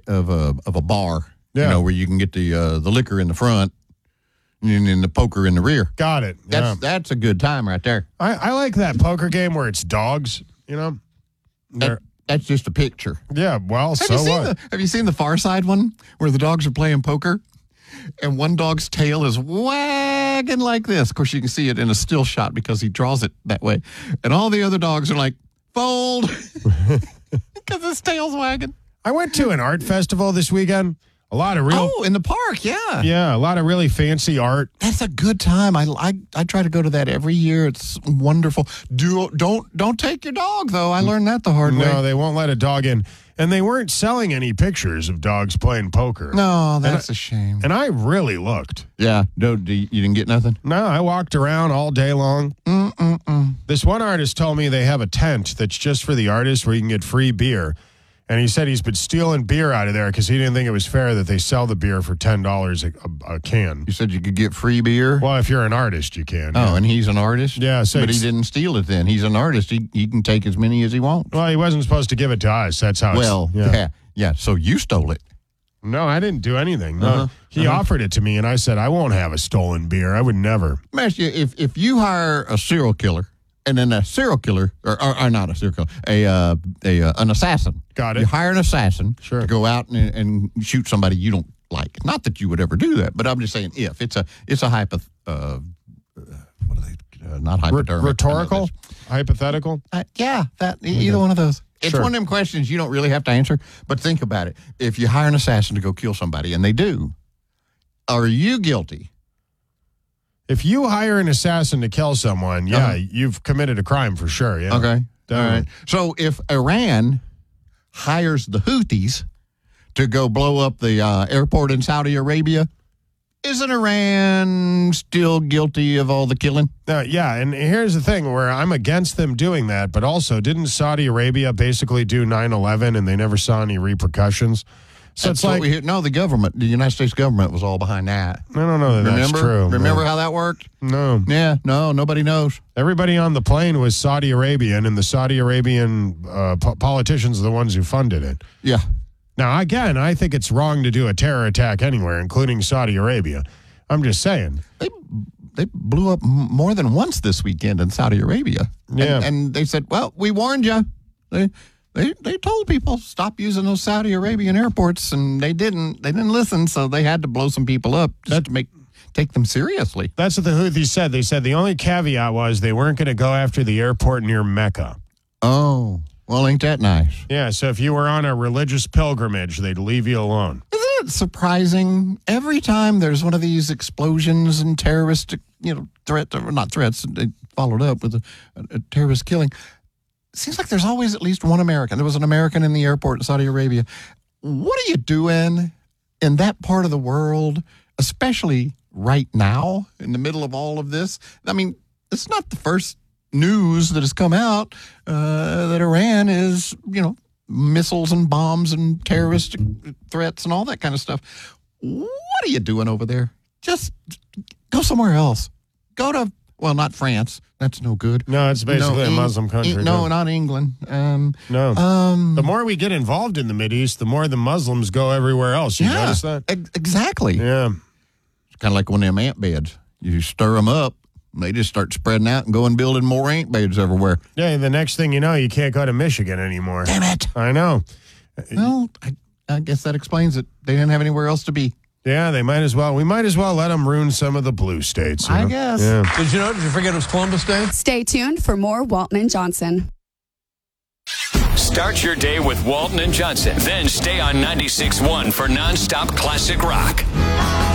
of a bar, Yeah. where you can get the liquor in the front and then the poker in the rear. Got it. Yeah. That's a good time right there. I like that poker game where it's dogs, That's just a picture. Yeah, well, Have you seen the Far Side one where the dogs are playing poker and one dog's tail is wagging like this? Of course, you can see it in a still shot because he draws it that way. And all the other dogs are like, fold, because his tail's wagging. I went to an art festival this weekend. A lot of real... Oh, in the park, yeah. Yeah, a lot of really fancy art. That's a good time. I try to go to that every year. It's wonderful. Don't take your dog, though. I learned that the hard way. No, they won't let a dog in. And they weren't selling any pictures of dogs playing poker. No, that's a shame. And I really looked. Yeah. No, you didn't get nothing? No, I walked around all day long. This one artist told me they have a tent that's just for the artists where you can get free beer. And he said he's been stealing beer out of there because he didn't think it was fair that they sell the beer for $10 a can. You said you could get free beer? Well, if you're an artist, you can. Oh, yeah. and he's an artist? Yeah. So but he didn't steal it then. He's an artist. He can take as many as he wants. Well, he wasn't supposed to give it to us. That's how yeah. So you stole it. No, I didn't do anything. No, he offered it to me, and I said, I won't have a stolen beer. I would never. Let me ask you, if you hire a serial killer, and then a serial killer, or not a serial killer, an assassin. Got it. You hire an assassin Sure. to go out and shoot somebody you don't like. Not that you would ever do that, but I'm just saying if it's a what are they? Not hypodermic. Rhetorical? Hypothetical? Either one of those. It's Sure. one of them questions you don't really have to answer, but think about it. If you hire an assassin to go kill somebody, and they do, are you guilty? If you hire an assassin to kill someone, you've committed a crime for sure. Yeah. Okay. Definitely. All right. So if Iran hires the Houthis to go blow up the airport in Saudi Arabia, isn't Iran still guilty of all the killing? Yeah, and here's the thing where I'm against them doing that, but also didn't Saudi Arabia basically do 9/11 and they never saw any repercussions? So That's it's like, the United States government was all behind that. I don't know that that's true. Remember how that worked? No. Yeah, no, nobody knows. Everybody on the plane was Saudi Arabian, and the Saudi Arabian politicians are the ones who funded it. Yeah. Now, again, I think it's wrong to do a terror attack anywhere, including Saudi Arabia. I'm just saying. They blew up more than once this weekend in Saudi Arabia. Yeah. And they said, well, we warned you. They told people stop using those Saudi Arabian airports, and they didn't listen, so they had to blow some people up just to take them seriously. That's what the Houthis said. They said the only caveat was they weren't going to go after the airport near Mecca. Oh, well, ain't that nice? Yeah, so if you were on a religious pilgrimage, they'd leave you alone. Isn't it surprising? Every time there's one of these explosions and terroristic, threats, or not threats, they followed up with a terrorist killing. It seems like there's always at least one American. There was an American in the airport in Saudi Arabia. What are you doing in that part of the world, especially right now, in the middle of all of this? I mean, it's not the first news that has come out that Iran is, missiles and bombs and terrorist threats and all that kind of stuff. What are you doing over there? Just go somewhere else. Go to, well, not France. That's no good. No, it's basically a Muslim country. No, not England. No. The more we get involved in the Mideast, the more the Muslims go everywhere else. You notice that? Exactly. Yeah. It's kind of like one of them ant beds. You stir them up, they just start spreading out and going building more ant beds everywhere. Yeah, and the next thing you know, you can't go to Michigan anymore. Damn it. I know. Well, I guess that explains it. They didn't have anywhere else to be. Yeah, they might as well. We might as well let them ruin some of the blue states. I guess. Yeah. Did you forget it was Columbus Day? Stay tuned for more Walton and Johnson. Start your day with Walton and Johnson. Then stay on 96.1 for nonstop classic rock.